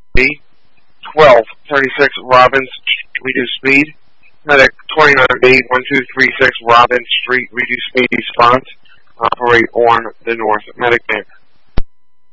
B. 1236 Robbins, reduced speed. Medic 29B, 1236 Robbins Street, reduced speed response. Operate on the north. Medic man.